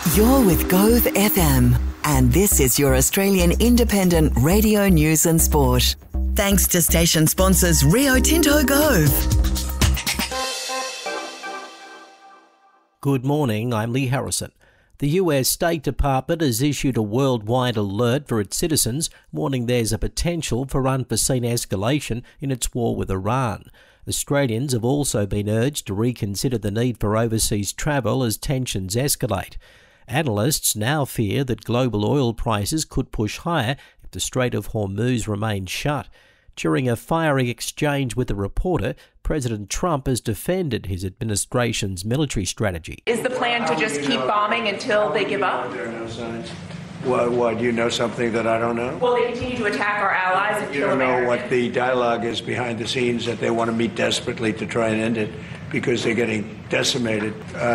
You're with Gove FM, and this is your Australian independent radio news and sport. Thanks to station sponsors Rio Tinto Gove. Good morning, I'm Lee Harrison. The US State Department has issued a worldwide alert for its citizens, warning there's a potential for unforeseen escalation in its war with Iran. Australians have also been urged to reconsider the need for overseas travel as tensions escalate. Analysts now fear that global oil prices could push higher if the Strait of Hormuz remains shut. During a fiery exchange with a reporter, President Trump has defended his administration's military strategy. Is the plan to just keep bombing until they give up? There are no signs. Well, do you know something that I don't know? Will they continue to attack our allies and You kill don't know Americans? what the dialogue is behind the scenes, that they want to meet desperately to try and end it because they're getting decimated.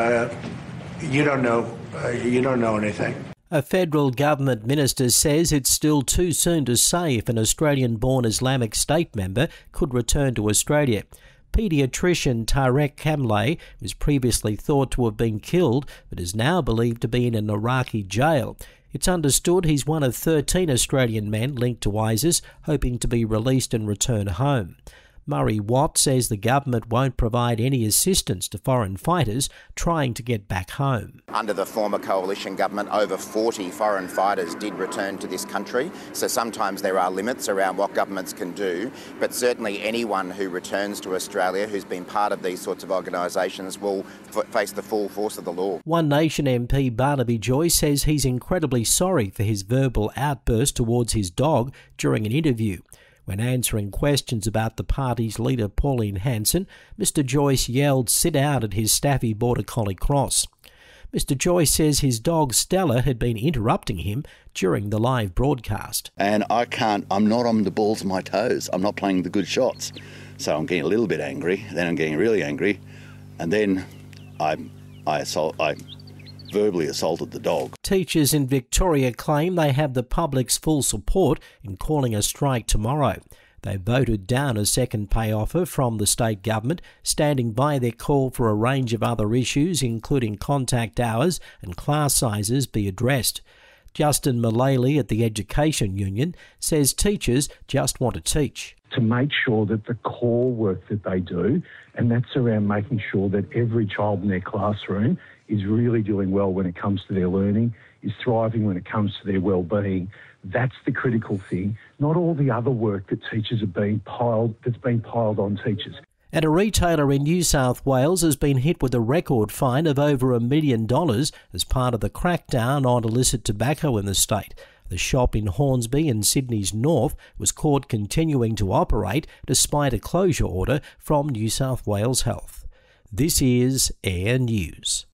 You don't know. You don't know anything. A federal government minister says it's still too soon to say if an Australian-born Islamic State member could return to Australia. Paediatrician Tarek Kamlay was previously thought to have been killed, but is now believed to be in an Iraqi jail. It's understood he's one of 13 Australian men linked to ISIS, hoping to be released and return home. Murray Watt says the government won't provide any assistance to foreign fighters trying to get back home. Under the former coalition government, over 40 foreign fighters did return to this country, so sometimes there are limits around what governments can do, but certainly anyone who returns to Australia who's been part of these sorts of organisations will face the full force of the law. One Nation MP Barnaby Joyce says he's incredibly sorry for his verbal outburst towards his dog during an interview. When answering questions about the party's leader Pauline Hanson, Mr Joyce yelled "sit out" at his Staffy Border Collie Cross. Mr Joyce says his dog Stella had been interrupting him during the live broadcast. And I'm not on the balls of my toes. I'm not playing the good shots. So I'm getting a little bit angry, then I'm getting really angry, and then I verbally assaulted the dog. Teachers in Victoria claim they have the public's full support in calling a strike tomorrow. They voted down a second pay offer from the state government, standing by their call for a range of other issues, including contact hours and class sizes, be addressed. Justin Mullally at the Education Union says teachers just want to teach. To make sure that the core work that they do, and that's around making sure that every child in their classroom is really doing well when it comes to their learning, is thriving when it comes to their well-being. That's the critical thing, not all the other work that teachers that's been piled on teachers. And a retailer in New South Wales has been hit with a record fine of over $1 million as part of the crackdown on illicit tobacco in the state. The shop in Hornsby in Sydney's north was caught continuing to operate despite a closure order from New South Wales Health. This is Air News.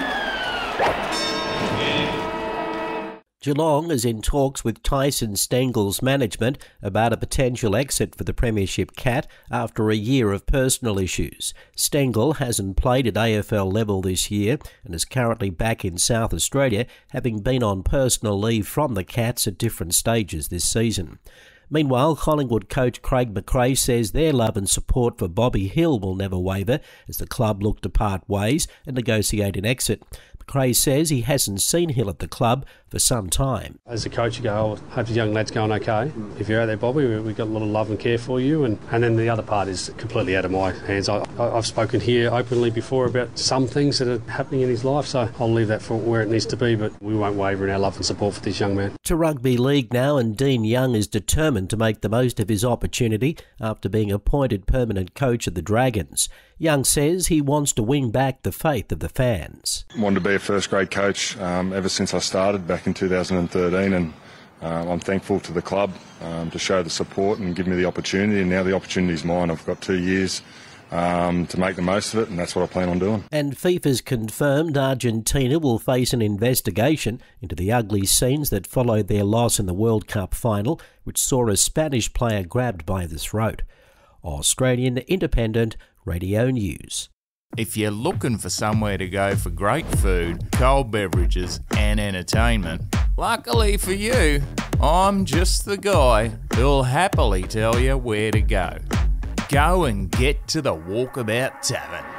Geelong is in talks with Tyson Stengel's management about a potential exit for the Premiership Cat after a year of personal issues. Stengel hasn't played at AFL level this year and is currently back in South Australia, having been on personal leave from the Cats at different stages this season. Meanwhile, Collingwood coach Craig McRae says their love and support for Bobby Hill will never waver as the club look to part ways and negotiate an exit. McRae says he hasn't seen Hill at the club for some time. As a coach, you go, I hope the young lad's going okay. If you're out there, Bobby, we've got a lot of love and care for you. And then the other part is completely out of my hands. I've spoken here openly before about some things that are happening in his life, so I'll leave that for where it needs to be, but we won't waver in our love and support for this young man. To rugby league now, and Dean Young is determined to make the most of his opportunity after being appointed permanent coach of the Dragons. Young says he wants to win back the faith of the fans. Wanted to be a first-grade coach ever since I started back in 2013, and I'm thankful to the club to show the support and give me the opportunity, and now the opportunity is mine. I've got 2 years to make the most of it, and that's what I plan on doing. And FIFA's confirmed Argentina will face an investigation into the ugly scenes that followed their loss in the World Cup final, which saw a Spanish player grabbed by the throat. Australian Independent Radio News. If you're looking for somewhere to go for great food, cold beverages and entertainment, luckily for you, I'm just the guy who'll happily tell you where to go. Go and get to the Walkabout Tavern.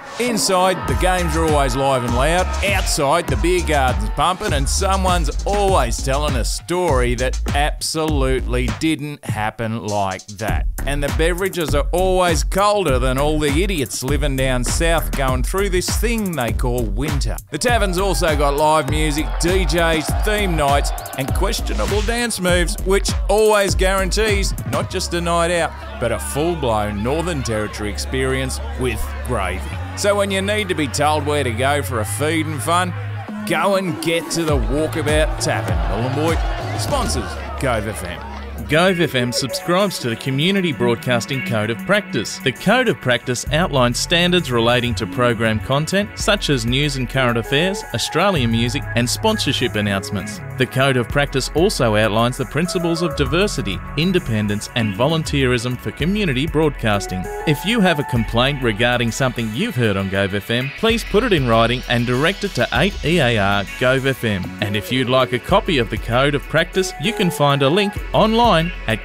Inside, the games are always live and loud. Outside, the beer garden's pumping and someone's always telling a story that absolutely didn't happen like that. And the beverages are always colder than all the idiots living down south going through this thing they call winter. The tavern's also got live music, DJs, theme nights and questionable dance moves, which always guarantees not just a night out, but a full-blown Northern Territory experience with gravy. So when you need to be told where to go for a feed and fun, go and get to the Walkabout Tavern. Nhulunbuy sponsors Gove FM. Gove FM subscribes to the Community Broadcasting Code of Practice. The Code of Practice outlines standards relating to program content, such as news and current affairs, Australian music, and sponsorship announcements. The Code of Practice also outlines the principles of diversity, independence, and volunteerism for community broadcasting. If you have a complaint regarding something you've heard on Gove FM, please put it in writing and direct it to 8EAR Gove FM. And if you'd like a copy of the Code of Practice, you can find a link online at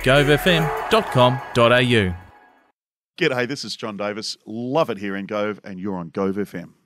govefm.com.au. G'day, this is John Davis. Love it here in Gove, and you're on Gove FM.